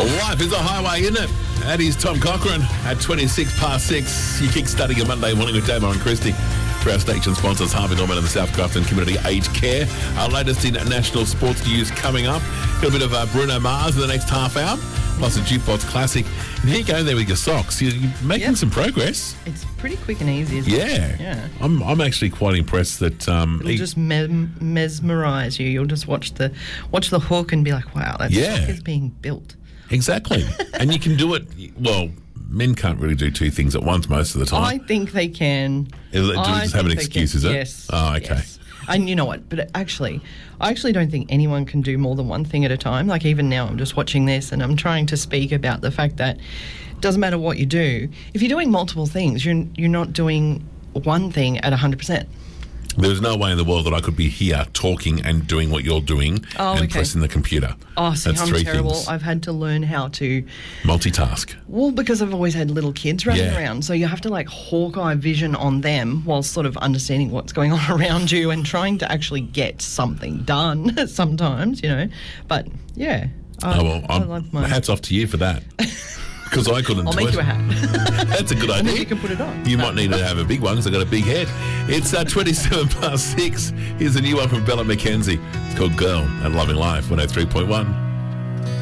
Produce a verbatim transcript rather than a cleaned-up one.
Life is a highway, isn't it? That is Tom Cochrane at twenty-six past six. You kick-starting your Monday morning with Damo and Christy. For our station sponsors, Harvey Norman and the South Grafton Community Aged Care. Our latest in national sports news coming up. Got a bit of uh, Bruno Mars in the next half hour, plus a Jukebox Classic. And here you go there with your socks. You're, you're making Yep. some progress. It's pretty quick and easy, isn't Yeah. it? Yeah. I'm I'm actually quite impressed that... Um, It'll he- just me- mesmerise you. You'll just watch the watch the hook and be like, wow, that Yeah. sock is being built. Exactly. And you can do it... Well, men can't really do two things at once most of the time. I think they can. Is it- do we I just have an think they excuse, can. is it? Yes. Oh, okay. yes. And you know what? But actually, I actually don't think anyone can do more than one thing at a time. Like even now, I'm just watching this and I'm trying to speak about the fact that it doesn't matter what you do. If you're doing multiple things, you're you're not doing one thing at one hundred percent. There's no way in the world that I could be here talking and doing what you're doing Oh, and okay. pressing the computer. Oh, see, That's I'm three terrible. things. I've had to learn how to... Multitask. Well, because I've always had little kids running Yeah. around, so you have to like Hawkeye vision on them while sort of understanding what's going on around you and trying to actually get something done sometimes, you know. But yeah, I, oh, well, I I'm, love my... hats off to you for that. Because I couldn't I'll do make it. you a hat. That's a good And then idea. you can put it on. You No. might need to have a big one because I've got a big head. It's uh, twenty-seven past six. Here's a new one from Bella McKenzie. It's called Girl at Loving Life, one oh three point one.